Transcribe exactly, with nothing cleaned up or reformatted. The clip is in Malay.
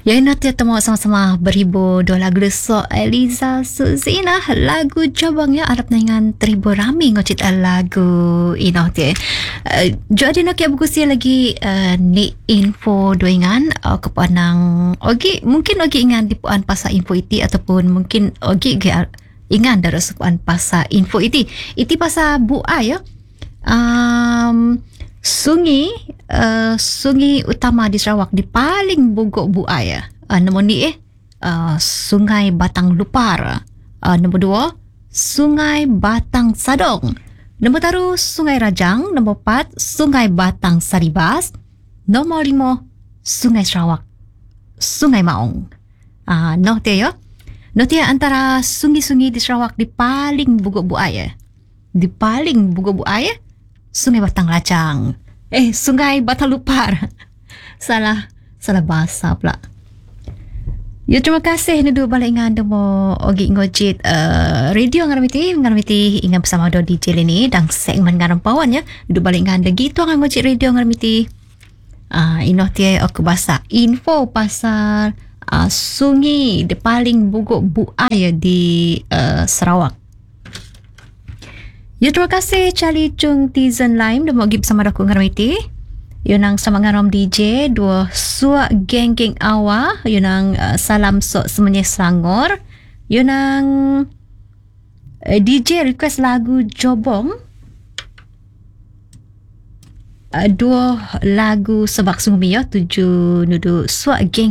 Ya nanti temu sama-sama berhibur dua lagu lesok Eliza Suzina lagu jabangnya Arab dengan teribu rami ngocit lagu ino te. Uh, jadi nak ya buku lagi uh, ni info doingan uh, kepanang ogi mungkin ogi ingan di puan pasal info iti ataupun mungkin ogi ge ingan dari puan pasal info iti. Iti pasal buah ya. Um, Sungai uh, sungai utama di Sarawak di paling bogok buaya. Uh, nombor ni eh uh, Sungai Batang Lupar. Uh, nombor dua Sungai Batang Sadong. Nombor taru Sungai Rajang. Nombor empat Sungai Batang Saribas. Nombor lima Sungai Sarawak. Sungai Maung. Ah, uh, noh te ya. Noh te antara sungai-sungai di Sarawak di paling bogok buaya. Di paling bogok buaya Sungai Batang Lajang. Eh, Sungai Batang Lupar. salah, salah bahasa pula. Ya, terima kasih ni dua balik dengan anda mau ogi ngojit uh, radio ngaramiti, ngaramiti ingat bersama do D J ini dan segmen ngaram pawan ya. Dua balik dengan anda gitu ngan ngojit radio ngaramiti. Ah, uh, ino tie aku bahasa info pasal uh, sungai di paling bogok buaya di uh, Sarawak. Ya, terima kasih Charlie Chung Tizen Lime dah mau pergi bersama aku ngaramiti. Yun ang sama ngaram D J dua suak geng-geng awa. Yun ang uh, salam sok semuanya sangor. Yun ang uh, D J request lagu Jobong. Uh, dua lagu sebak sumi ya tujuh nudu suak geng